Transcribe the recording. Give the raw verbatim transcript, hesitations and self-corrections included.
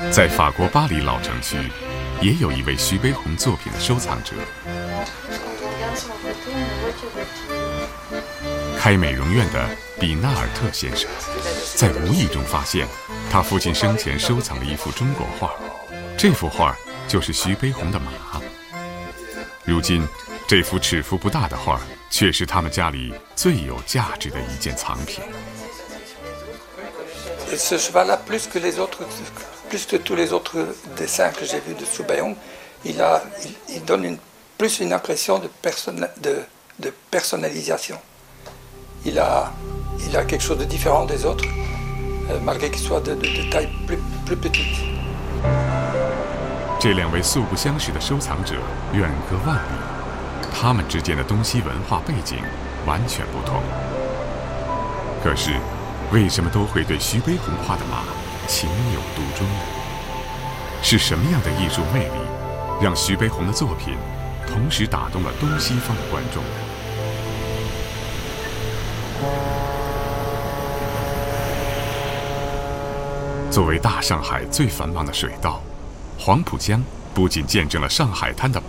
在法国巴黎老城区，也有一位徐悲鸿作品的收藏者。开美容院的比纳尔特先生，在无意中发现他父亲生前收藏的一幅中国画，这幅画就是徐悲鸿的马。如今，这幅尺幅不大的画，却是他们家里最有价值的一件藏品。 Ce cheval-là, plus que les autres, plus que tous les autres dessins que j'ai vus de Soubeyong, il a, il, il donne une, plus une impression de, person, de, de personnalisation. Il a, il a quelque chose de différent des autres, euh, malgré qu'il soit de, de, de taille plus, plus petite. 这两位素不相识的收藏者远隔万里，他们之间的东西文化背景完全不同。可是，为什么都会对徐悲鸿画的马情有独钟呢？是什么样的艺术魅力，让徐悲鸿的作品同时打动了东西方的观众呢？作为大上海最繁忙的水道，黄浦江不仅见证了上海滩的